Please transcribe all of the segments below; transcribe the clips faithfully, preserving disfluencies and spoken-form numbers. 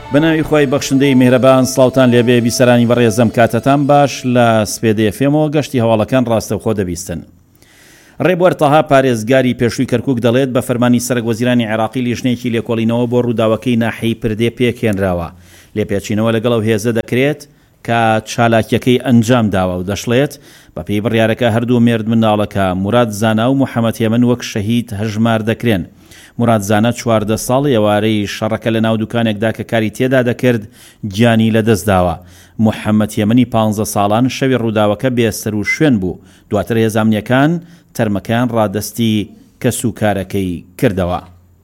بەناوی خۆی بەخشندەی میهرەبان سڵاوتان لێبێ بیسەرانی بەڕێزەم کاتتان باش لە سپێدەی ئێف ئێمەوە گەشتی هەواڵەکان ڕاستەوخۆ دەبیستن. ڕێبوەر تەها پارێزگاری پێشووی کەرکووک دەڵێت بە فەرمانی سەرۆکوەزیرانی عێراقی لیژنەیەکی لێکۆڵینەوە بۆ ڕووداوەکەی ناحەی پردێ پێکهێنراوە. لێپێچینەوە لەگەڵ هێزە دەکرێت کە چالاکیەکەی ئەنجام داوە و دەشڵێت بە پێی بڕیارەکە هەردوو مێرد منداڵەکە موراد زانا و محەممەد هێمن وەک شەهید هەژمار دەکرێن. موراد زانە چواردە ساڵ ئێوارەی شەڕەکە لە ناو دوکانێکدا کە کاری تێدا دەکرد گیانی لەدەستداوە. محەممەد هێمنی پانزدە ساڵان شەوی ڕووداوەکە بێسەر و شوێن بوو. دواتر هێزانامنیەکان تەرمەکان ڕادستی کە سوکارەکەی کردەوە.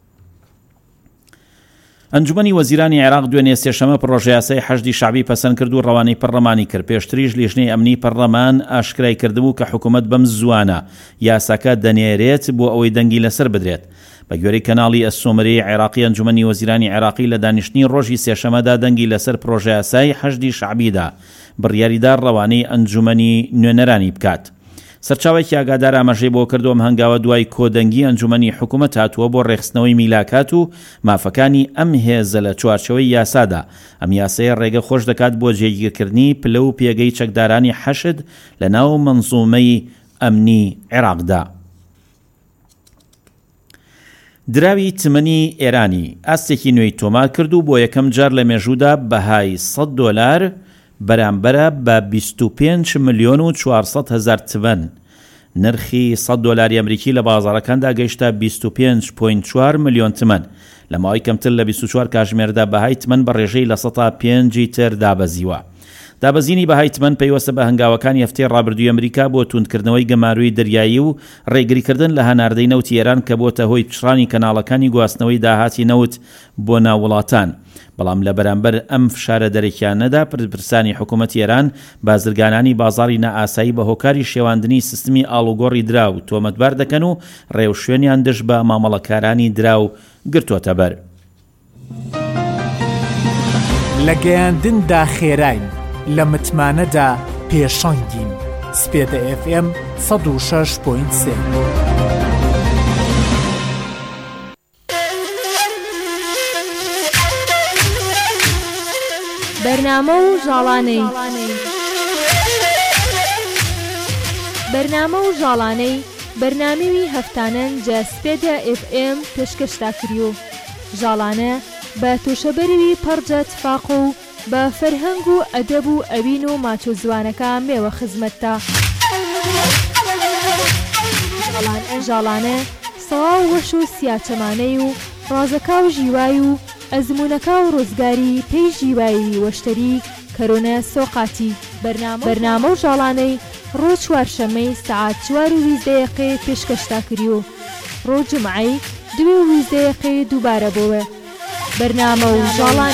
ئەنجومەنی وەزیرانی عێراق دوێنێ سێشەمە پڕۆژە یاسای حەشدی شعبی پەسەند کرد و ڕەوانەی پەرلەمانی کرد. پێشتریش لیژنەی ئەمنی پەرلەمان ئاشکرای کردبوو کە حکوومەت بەم زوانە یاساکە دەنێرێت بۆ ئەوەی دەنگی لەسەر بدرێت. بە گوێرەی کەناڵی ئەسۆمەری عێراقی ئەنجومەنی وەزیرانی عێراقی لە دانیشتنی ڕۆژی سێشەمەدا دەنگی لەسەر پڕۆژە یاسای حەشدی شعبیدا بڕیاریدا ڕەوانەی ئەنجومەنی نوێنەرانی بکات. سەرچاوێکی ئاگادار ئاماژەی بۆ کردووەم هەنگاوە دوای کۆدەنگی ئەنجومەنی حکوومەت هاتووە بۆ ڕێخستنەوەی میلاکات و مافەکانی ئەم هێزە لە چوارچەوەی یاسادا. ئەم یاسەیە ڕێگە خۆش دەکات بۆ جێگیرکردنی پلە و پێگەی چەکدارانی حەشد لە ناو مەنزومەی ئەمنی عێراقدا. دراوی تمەنی ئێرانی ئاستێکی نوێی تۆمار کرد و بۆ یەکەم جار لە مێژوودا بەهای سەد دۆلار بەرامبەرە بە بیست و پێنج ملیۆن و چوارسەد هەزار تمەن. نرخی سەد دۆلاری ئەمریکی لە بازاڕەکاندا گەیشتە بیست و پێنج پۆینت چوار ملیۆن تمەن. لە ماوەی کەمتر لە بیست و چوار کاتژمێردا بەهای تمەن بە ڕێژەی لە سەد و پێنج تر دابەزیوە. دابەزینی بەهای تمەن پەیوەستە بە هەنگاوەکانی هەفتەی ڕابردووی ئەمریکا بۆ توندکردنەوەی گەماروی دەریایی و ڕێگریکردن لە هەناردەی نەوتی ئێران کە بۆتە هۆی پشڕانی کەناڵەکانی گواستنەوەی داهاتی نەوت بۆ ناو وڵاتان. بەڵام لە بەرامبەر ئەم فشارە دەرەکیانەدا پرسپرسانی حکوومەتی ئێران بازرگانانی بازاری نائاسایی بە هۆکاری شێواندنی سیستمی ئاڵوگۆڕی دراو تۆمەتبار دەکەن و ڕێو شوێنیان دژ بە مامەڵەکارانی دراو گرتوۆتە بەر. لە گەیاندندا خێراین، لە متمانەدا پێشەنگین. سپێدە ئێف ئێم سەد و شەش پۆینت سێ. بەرنامە و ژاڵانەی بەرنامە و ژاڵانەی بەرنامەوی هەفتانەن جە سپێدە ئێف ئێم پێشکەشتا کریو. ژاڵانە بە تووشەبەروی پەڕجە تفاق و بە فەرهەنگ و ئەدەب و ئەوین و ماچۆ زوانەکە مێوە خزمەتتا. ژاڵانە سەوا و وەش و سیاچەمانەی و ڕازەکە و ژیوای و ئەزمونەکە و ڕۆزگاری پێی ژیوایی وەشتەری کەرۆنە سۆقاتی. بەرنامە و ژاڵانەی ڕۆژ چوارشەمەی سەعات چوار و بیست دقیقە پێشکەشتا کریو. ڕۆژ جومعەی دوێ و بیست دقیقە دووبارە بۆوە. بەرنامە و ژاڵانە